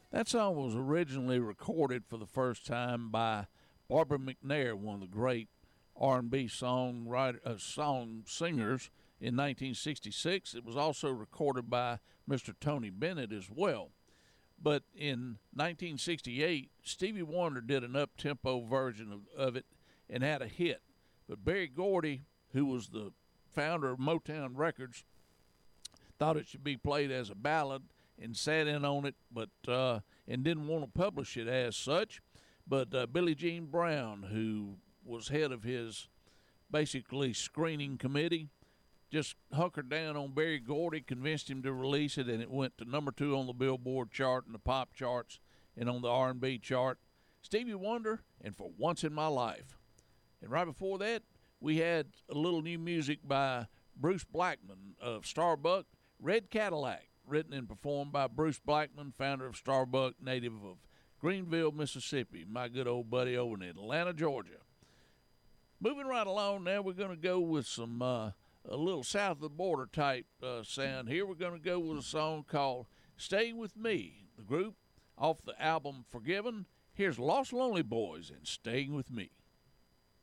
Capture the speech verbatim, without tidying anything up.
That song was originally recorded for the first time by Barbara McNair, one of the great R and B song writer, uh, song singers in nineteen sixty-six. It was also recorded by Mister Tony Bennett as well. But in nineteen sixty-eight, Stevie Wonder did an up-tempo version of, of it and had a hit. But Berry Gordy, who was the founder of Motown Records, thought it should be played as a ballad and sat in on it, but uh, and didn't want to publish it as such. But uh, Billie Jean Brown, who was head of his basically screening committee, just hunkered down on Berry Gordy, convinced him to release it, and it went to number two on the Billboard chart and the pop charts and on the R and B chart. Stevie Wonder and For Once in My Life. And right before that, we had a little new music by Bruce Blackman of Starbuck, Red Cadillac, written and performed by Bruce Blackman, founder of Starbuck, native of Greenville, Mississippi, my good old buddy over in Atlanta, Georgia. Moving right along now, we're going to go with some uh, a little south of the border type uh, sound here. We're going to go with a song called Stay With Me, the group off the album Forgiven. Here's Lost Lonely Boys and Staying With Me.